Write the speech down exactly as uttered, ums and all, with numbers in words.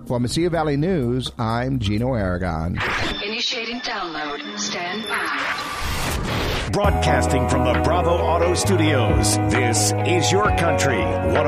For Mesilla Valley News, I'm Gino Aragon. Initiating download. Stand by. Broadcasting from the Bravo Auto Studios, this is Your Country.